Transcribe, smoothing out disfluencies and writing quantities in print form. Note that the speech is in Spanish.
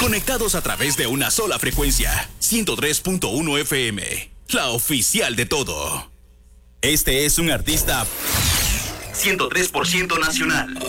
Conectados a través de una sola frecuencia. 103.1 FM. La oficial de todo. Este es un artista 103% nacional.